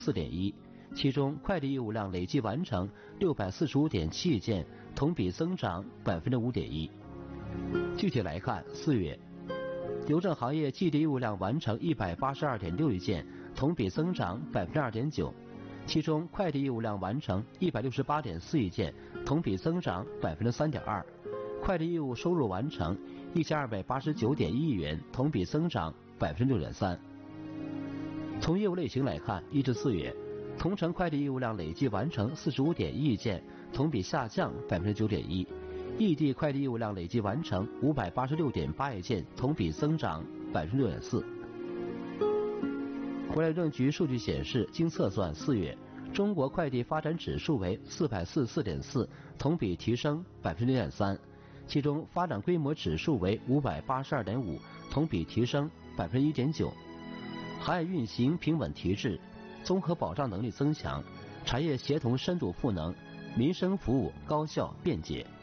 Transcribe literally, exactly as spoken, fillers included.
四点一，其中快递业务量累计完成六百四十五点七亿件，同比增长百分之五点一。具体来看，四月，邮政行业寄递业务量完成一百八十二点六亿件，同比增长百分之二点九，其中快递业务量完成一百六十八点四亿件，同比增长百分之三点二。快递业务收入完成一千二百八十九点一亿元，同比增长百分之六点三。从业务类型来看，一至四月，同城快递业务量累计完成四十五点一亿件，同比下降百分之九点一；异地快递业务量累计完成五百八十六点八亿件，同比增长百分之六点四。国内邮政局数据显示，经测算，四月中国快递发展指数为四百四十四点四，同比提升百分之零点三。其中发展规模指数为五百八十二点五，同比提升百分之一点九。行业运行平稳提质，综合保障能力增强，产业协同深度赋能，民生服务高效便捷。